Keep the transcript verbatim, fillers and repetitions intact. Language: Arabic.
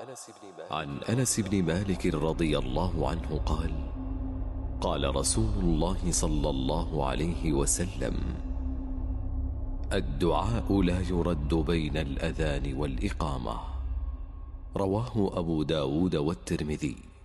عن أنس بن مالك رضي الله عنه قال: قال رسول الله صلى الله عليه وسلم: الدعاء لا يرد بين الأذان والإقامة. رواه أبو داود والترمذي.